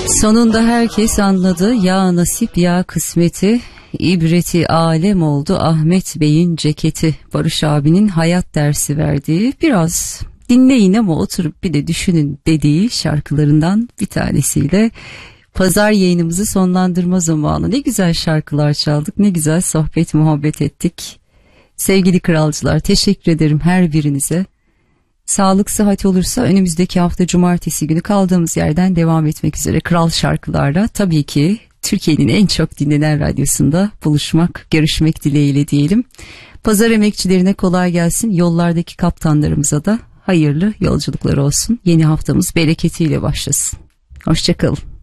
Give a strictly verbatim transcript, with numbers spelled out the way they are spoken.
Sonunda herkes anladı, ya nasip ya kısmeti, ibreti alem oldu Ahmet Bey'in ceketi. Barış abinin hayat dersi verdiği, biraz dinleyin ama oturup bir de düşünün dediği şarkılarından bir tanesiyle pazar yayınımızı sonlandırma zamanı. Ne güzel şarkılar çaldık, ne güzel sohbet muhabbet ettik. Sevgili kralcılar, teşekkür ederim her birinize. Sağlık sıhhat olursa önümüzdeki hafta cumartesi günü kaldığımız yerden devam etmek üzere kral şarkılarla tabii ki Türkiye'nin en çok dinlenen radyosunda buluşmak, görüşmek dileğiyle diyelim. Pazar emekçilerine kolay gelsin, yollardaki kaptanlarımıza da hayırlı yolculuklar olsun. Yeni haftamız bereketiyle başlasın. Hoşça kalın.